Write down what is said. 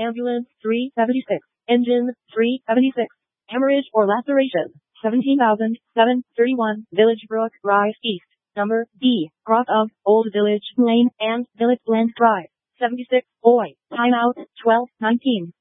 Ambulance 376. Engine 376. Hemorrhage or laceration 17,731. Village Brook Rise East. Number D. Cross of Old Village Lane and Village Land Drive. 76. Boy. Timeout 12:19.